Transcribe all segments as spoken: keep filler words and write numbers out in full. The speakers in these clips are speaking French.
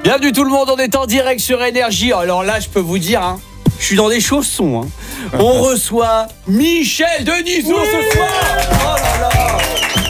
Bienvenue tout le monde, on est en direct sur Énergie. Alors là, je peux vous dire, hein, je suis dans des chaussons. Hein. On reçoit Michel Denisot oui ce soir. Oh là là.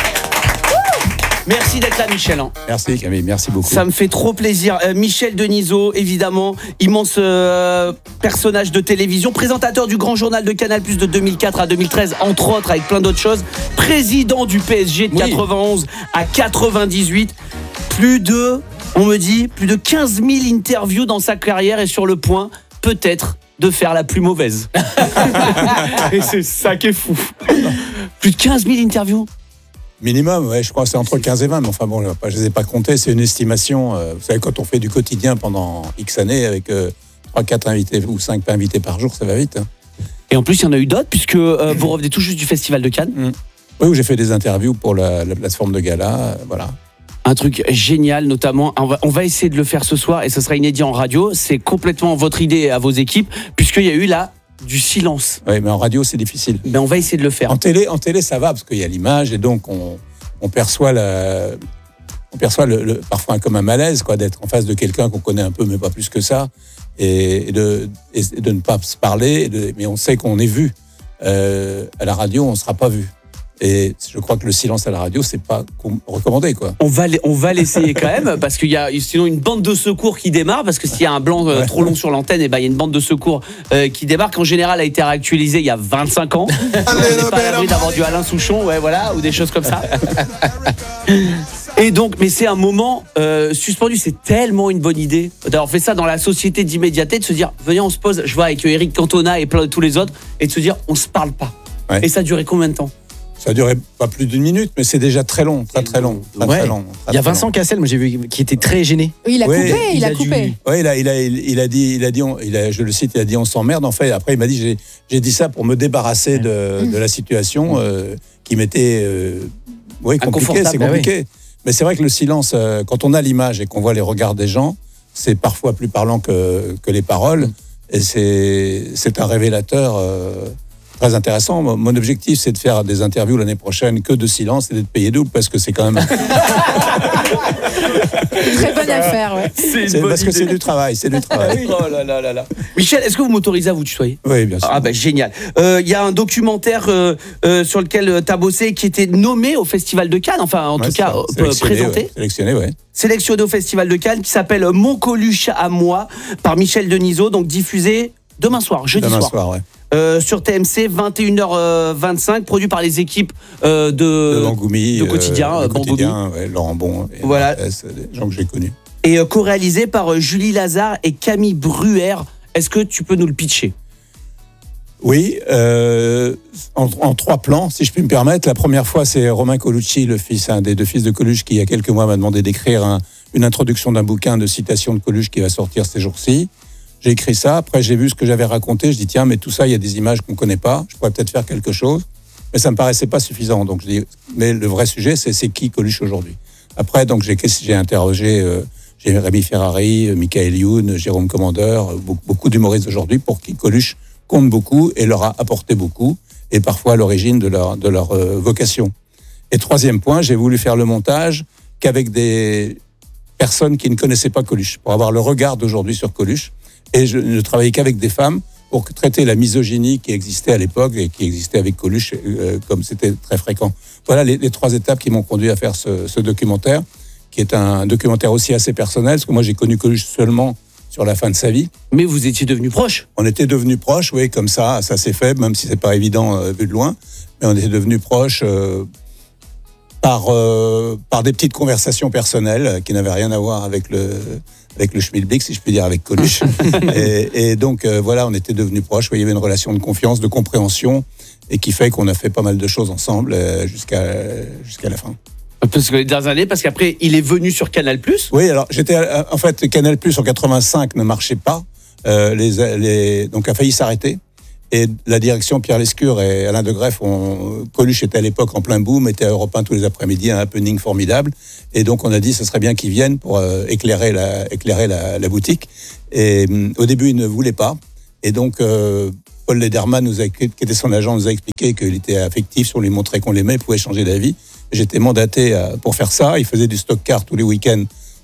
Merci d'être là, Michel. Hein. Merci Camille, merci beaucoup. Ça me fait trop plaisir. Euh, Michel Denisot, évidemment, immense euh, personnage de télévision, présentateur du Grand Journal de Canal+ de deux mille quatre à deux mille treize, entre autres, avec plein d'autres choses. Président du P S G de oui. quatre-vingt-onze à quatre-vingt-dix-huit. Plus de, on me dit, plus de quinze mille interviews dans sa carrière et sur le point, peut-être, de faire la plus mauvaise. Et c'est ça qui est fou. Plus de quinze mille interviews. Minimum, ouais, je crois que c'est entre quinze et vingt, mais enfin bon, je ne les ai pas comptés, c'est une estimation. Euh, vous savez, quand on fait du quotidien pendant X années avec euh, trois quatre invités ou cinq invités par jour, ça va vite. Hein. Et en plus, il y en a eu d'autres, puisque euh, vous revenez tout juste du Festival de Cannes. Mmh. Oui, où j'ai fait des interviews pour la, la plateforme de gala, euh, voilà. Un truc génial, notamment, on va, on va essayer de le faire ce soir, et ce sera inédit en radio, c'est complètement votre idée à vos équipes, puisqu'il y a eu là du silence. Oui, mais en radio, c'est difficile. Ben, on va essayer de le faire. En télé, en télé ça va, parce qu'il y a l'image, et donc on, on perçoit, la, on perçoit le, le, parfois comme un malaise, quoi, d'être en face de quelqu'un qu'on connaît un peu, mais pas plus que ça, et, et, de, et de ne pas se parler, de, mais on sait qu'on est vu. Euh, à la radio, on ne sera pas vu. Et je crois que le silence à la radio, c'est pas recommandé, quoi. On va, on va l'essayer quand même, parce qu'il y a sinon une bande de secours qui démarre, parce que s'il y a un blanc euh, trop long sur l'antenne, et ben il y a une bande de secours euh, qui débarque. En général, a été réactualisée il y a vingt-cinq ans. On n'est pas à l'abri d'avoir du Alain Souchon, ouais, voilà, ou des choses comme ça. Et donc, mais c'est un moment euh, suspendu. C'est tellement une bonne idée d'avoir fait ça dans la société d'immédiateté, de se dire, venez, on se pose. Je vois avec Eric Cantona et plein de tous les autres, et de se dire, on se parle pas. Ouais. Et ça a duré combien de temps? Ça a duré pas plus d'une minute, mais c'est déjà très long, très très long. Très, ouais. très long très, il y a Vincent Cassel, moi j'ai vu, qui était très gêné. Oui, il a ouais, coupé, il, il a, a coupé. Dû... Oui, il a, il a, il a dit, il a dit, on, il a, je le cite, il a dit, on s'emmerde. En fait, après, il m'a dit, j'ai, j'ai dit ça pour me débarrasser de, mmh. de la situation euh, qui m'était, euh, oui, compliquée. C'est compliqué. Bah oui. Mais c'est vrai que le silence, euh, quand on a l'image et qu'on voit les regards des gens, c'est parfois plus parlant que, que les paroles, mmh. et c'est, c'est un révélateur. Euh, Très intéressant. Mon objectif, c'est de faire des interviews l'année prochaine que de silence et d'être payé double, parce que c'est quand même... Très bonne affaire, ouais. C'est, c'est parce idée. que c'est du travail, c'est du travail. Oh là là là là. Michel, est-ce que vous m'autorisez à vous tutoyer? Oui, bien sûr. Ah bah génial. Il euh, y a un documentaire euh, euh, sur lequel tu as bossé qui était nommé au Festival de Cannes, enfin en ouais, tout cas euh, présenté. Ouais. Sélectionné, oui. Sélectionné au Festival de Cannes, qui s'appelle Mon Coluche à moi, par Michel Denisot, donc diffusé demain soir, jeudi demain soir. soir ouais. Euh, sur T M C, vingt et une heures vingt-cinq, produit par les équipes euh, de, de Bangoumi, de Quotidien, euh, quotidien ouais, Laurent Bon, et voilà. des gens que j'ai connus. Et euh, co-réalisé par euh, Julie Lazare et Camille Bruer. Est-ce que tu peux nous le pitcher? Oui, euh, en, en trois plans, si je puis me permettre. La première fois, c'est Romain Colucci, le fils, un des deux fils de Coluche, qui il y a quelques mois m'a demandé d'écrire un, une introduction d'un bouquin de citations de Coluche qui va sortir ces jours-ci. J'ai écrit ça, après j'ai vu ce que j'avais raconté, je dis tiens, mais tout ça, il y a des images qu'on ne connaît pas, je pourrais peut-être faire quelque chose, mais ça ne me paraissait pas suffisant. Donc je dis, mais le vrai sujet, c'est, c'est qui Coluche aujourd'hui? Après, donc j'ai, j'ai interrogé euh, Jérémy Ferrari, Michael Youn, Jérôme Commandeur, beaucoup, beaucoup d'humoristes aujourd'hui pour qui Coluche compte beaucoup et leur a apporté beaucoup, et parfois à l'origine de leur, de leur euh, vocation. Et troisième point, j'ai voulu faire le montage qu'avec des personnes qui ne connaissaient pas Coluche, pour avoir le regard d'aujourd'hui sur Coluche. Et je ne travaillais qu'avec des femmes pour traiter la misogynie qui existait à l'époque et qui existait avec Coluche, euh, comme c'était très fréquent. Voilà les, les trois étapes qui m'ont conduit à faire ce, ce documentaire, qui est un documentaire aussi assez personnel, parce que moi j'ai connu Coluche seulement sur la fin de sa vie. Mais vous étiez devenus proches? On était devenus proches, oui, comme ça, ça s'est fait, même si c'est pas évident euh, vu de loin, mais on était devenus proches euh, par, euh, par des petites conversations personnelles qui n'avaient rien à voir avec le... avec le schmilblick, si je puis dire, avec Coluche. et, et donc, euh, voilà, on était devenus proches. Il y avait une relation de confiance, de compréhension, et qui fait qu'on a fait pas mal de choses ensemble euh, jusqu'à, jusqu'à la fin. Parce que les dernières années, parce qu'après, il est venu sur Canal+. Oui, alors, j'étais... En fait, Canal+, en quatre-vingt-cinq, ne marchait pas. Euh, les, les, donc, a failli s'arrêter. Et la direction, Pierre Lescure et Alain de Greff, ont, Coluche était à l'époque en plein boom, était à Europe un tous les après-midi, un happening formidable. Et donc, on a dit, ce serait bien qu'ils viennent pour euh, éclairer, la, éclairer la, la boutique. Et euh, au début, ils ne voulaient pas. Et donc, euh, Paul Lederman, nous a, qui était son agent, nous a expliqué qu'il était affectif, si on lui montrait qu'on l'aimait, il pouvait changer d'avis. J'étais mandaté pour faire ça. Il faisait du stock car tous les week-ends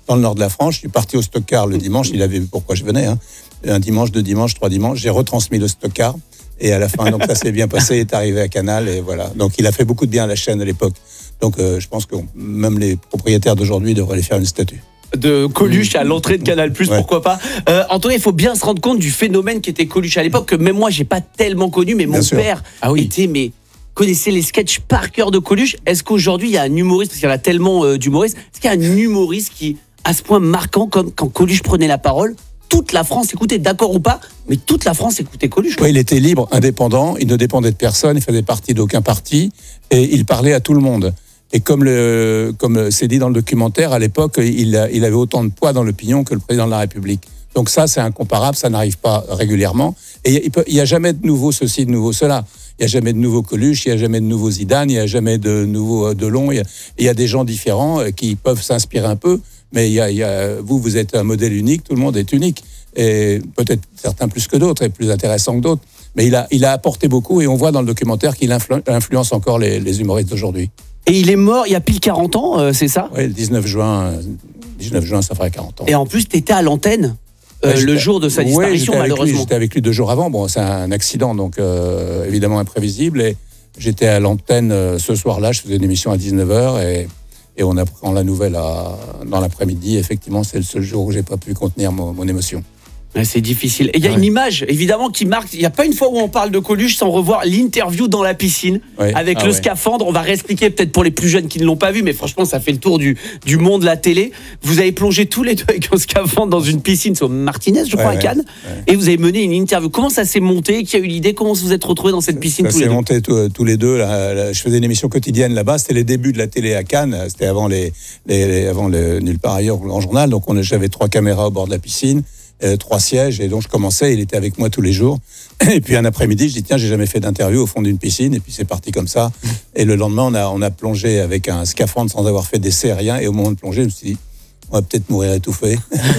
dans le nord de la France. Je suis parti au stock-car le dimanche. Il avait vu pourquoi je venais. Hein. Un dimanche, deux dimanches, trois dimanches. J'ai retransmis le stock-car. Et à la fin, donc ça s'est bien passé. Il est arrivé à Canal. Et voilà. Donc il a fait beaucoup de bien à la chaîne à l'époque. Donc euh, je pense que même les propriétaires d'aujourd'hui devraient lui faire une statue. De Coluche à l'entrée de Canal+, ouais. Pourquoi pas. Euh, Anthony, il faut bien se rendre compte du phénomène qui était Coluche à l'époque, que même moi, j'ai pas tellement connu, mais mon bien père ah oui. était, mais connaissait les sketchs par cœur de Coluche. Est-ce qu'aujourd'hui, il y a un humoriste, parce qu'il y en a tellement euh, d'humoristes, est-ce qu'il y a un humoriste qui, à ce point marquant, comme quand Coluche prenait la parole, toute la France écoutait, d'accord ou pas, mais toute la France écoutait Coluche. Oui, il était libre, indépendant, il ne dépendait de personne, il faisait partie d'aucun parti, et il parlait à tout le monde. Et comme, le, comme c'est dit dans le documentaire, à l'époque, il, a, il avait autant de poids dans l'opinion que le président de la République. Donc ça, c'est incomparable, ça n'arrive pas régulièrement. Et il n'y a jamais de nouveau ceci, de nouveau cela. Il n'y a jamais de nouveau Coluche, il n'y a jamais de nouveau Zidane, il n'y a jamais de nouveau Delon. Il y, a, il y a des gens différents qui peuvent s'inspirer un peu, mais il y a, il y a, vous, vous êtes un modèle unique, tout le monde est unique. Et peut-être certains plus que d'autres et plus intéressants que d'autres. Mais il a, il a apporté beaucoup et on voit dans le documentaire qu'il influ, influence encore les, les humoristes d'aujourd'hui. Et il est mort il y a pile quarante ans, euh, c'est ça ? Oui, le dix-neuf juin, dix-neuf juin, ça ferait quarante ans. Et en plus, tu étais à l'antenne euh, le jour de sa disparition, ouais, malheureusement. Lui, j'étais avec lui deux jours avant. Bon, c'est un accident, donc euh, évidemment imprévisible. Et j'étais à l'antenne euh, ce soir-là. Je faisais une émission à dix-neuf heures et, et on apprend la nouvelle à, dans l'après-midi. Effectivement, c'est le seul jour où j'ai pas pu contenir mon, mon émotion. C'est difficile. Et il y a ouais. une image, évidemment, qui marque. Il n'y a pas une fois où on parle de Coluche sans revoir l'interview dans la piscine, ouais. avec ah le ouais. scaphandre. On va réexpliquer peut-être pour les plus jeunes qui ne l'ont pas vu, mais franchement, ça fait le tour du, du monde, la télé. Vous avez plongé tous les deux avec un scaphandre dans une piscine, c'est au Martinez, je crois, ouais, à Cannes, ouais. et vous avez mené une interview. Comment ça s'est monté ? Qui a eu l'idée ? Comment vous vous êtes retrouvés dans cette piscine ça tous les deux ? Ça s'est monté tous les deux. Là, là, je faisais une émission quotidienne là-bas. C'était les débuts de la télé à Cannes. C'était avant, les, les, les, avant le Nulle part ailleurs, le Grand Journal. Donc, on, j'avais trois caméras au bord de la piscine. Euh, trois sièges et donc je commençais, il était avec moi tous les jours et puis un après-midi je dis tiens j'ai jamais fait d'interview au fond d'une piscine et puis c'est parti comme ça et le lendemain on a, on a plongé avec un scaphandre sans avoir fait d'essai rien et au moment de plonger je me suis dit on va peut-être mourir étouffé.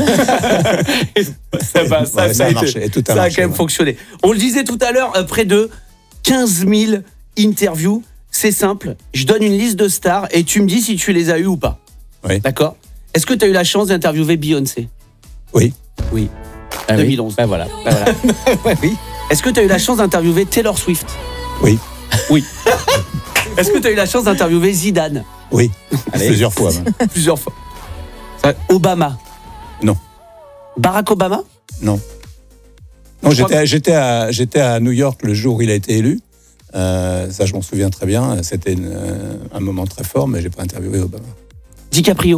ça, va, ça, ouais, ça, ça a, a, marché, été, tout a, ça marché, a quand même ouais. fonctionné. On le disait tout à l'heure, près de quinze mille interviews, c'est simple, je donne une liste de stars et tu me dis si tu les as eues ou pas. Oui. D'accord ? Est-ce que tu as eu la chance d'interviewer Beyoncé ? Oui. Oui. Ah deux mille onze. Oui. Ben voilà. Ben voilà. oui. Est-ce que tu as eu la chance d'interviewer Taylor Swift ? Oui. Oui. Est-ce que tu as eu la chance d'interviewer Zidane ? Oui. Allez. Plusieurs fois. Même. Plusieurs fois. Obama ? Non. Barack Obama ? Non. Non, j'étais, que... j'étais, à, j'étais à New York le jour où il a été élu. Euh, ça, je m'en souviens très bien. C'était une, un moment très fort, mais je n'ai pas interviewé Obama. DiCaprio ?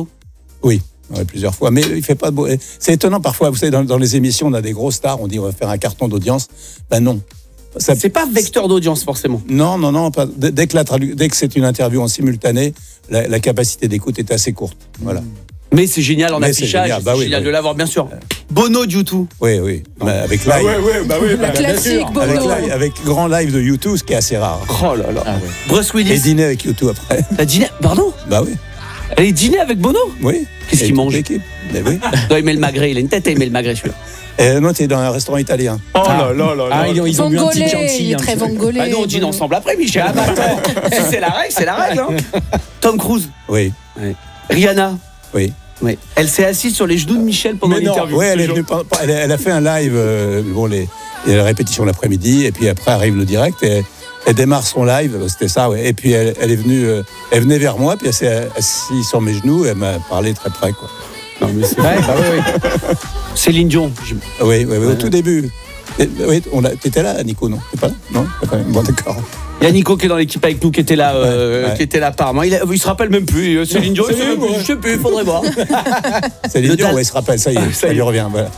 Oui. Ouais, plusieurs fois, mais il fait pas de beau. C'est étonnant parfois, vous savez, dans, dans les émissions, on a des grosses stars, on dit on va faire un carton d'audience. Ben non. Ça, c'est pas vecteur d'audience forcément. Non, non, non. Pas, dès, que la tradu- dès que c'est une interview en simultané, la, la capacité d'écoute est assez courte. Voilà. Mais c'est génial en mais affichage, c'est génial, bah c'est oui, génial oui. de l'avoir, bien sûr. Bono du YouTube. Oui, oui. Bah, avec live. Ah ouais, ouais, bah oui, bah, classique Bono. Avec, live, avec grand live de YouTube, ce qui est assez rare. Oh là là. Ah ouais. Bruce Willis. Et dîner avec YouTube après. T'as dîné Pardon ? Bah oui. Elle est dîner avec Bono ? Oui. Qu'est-ce qu'il mange ? Mais oui. Il doit aimer le magret, il a une tête à aimer le magret celui-là. Euh, non, t'es dans un restaurant italien. Oh là là là Ah, là. ils ont, ils ont bu un petit Vongolais, Chianti. il est très vongolais. Ah non, on dîne ensemble après, Michel. Ah bah attends, si c'est la règle, c'est la règle. Hein. Tom Cruise. Oui. Ouais. Rihanna. Oui. Oui. Elle s'est assise sur les genoux de Michel pendant Mais non. l'interview. Oui, elle est venue. Elle a, elle a fait un live. Euh, bon, les, les répétitions l'après-midi, et puis après arrive le direct. Et elle démarre son live, c'était ça, ouais. Et puis elle, elle est venue, euh, elle venait vers moi, puis elle s'est assise sur mes genoux, et elle m'a parlé très près, quoi. Non, mais c'est vrai, bah oui, oui. Céline Dion. Je... Oui, oui, oui, ouais. Au tout début. Et, oui, on a, t'étais là, Nico, non ? T'es pas là ? Non ? Bon, d'accord. Il y a Nico qui est dans l'équipe avec nous, qui était là, euh, ouais, ouais. qui était là par moi. Il, a, il se rappelle même plus. Céline Dion, Céline, il se... je sais plus, il faudrait voir. Céline Dion, dal... ouais, il se rappelle, ça y est, ah, ça, ça lui revient, voilà.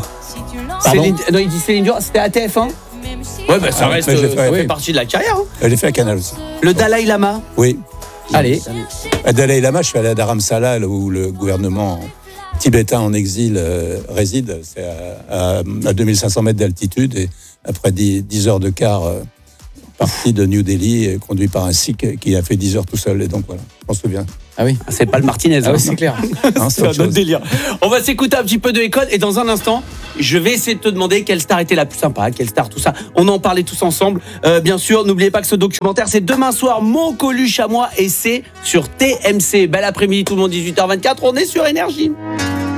Céline... Non, il dit Céline Dion, c'était à T F un ? Ouais, bah ça ah, reste, fait, euh, ça oui. fait partie de la carrière. Hein. Elle est fait à Canal aussi. Le Dalai Lama. Oui. Allez. À Dalai Lama, je suis allé à Dharamsala, là où le gouvernement tibétain en exil euh, réside. C'est à, à, à deux mille cinq cents mètres d'altitude. Et après dix heures de car, euh, parti de New Delhi, euh, conduit par un Sikh qui a fait dix heures tout seul. Et donc voilà, je m'en souviens. Ah oui. C'est pas le Martinez. Ah hein. oui, c'est clair. Non, C'est un autre autre chose. délire. On va s'écouter un petit peu de Akon et dans un instant, je vais essayer de te demander quelle star était la plus sympa, quelle star, tout ça. On en parlait tous ensemble. Euh, bien sûr, n'oubliez pas que ce documentaire, c'est demain soir, Mon Coluche à moi et c'est sur T M C. Bel après-midi tout le monde, dix-huit heures vingt-quatre, on est sur Énergie.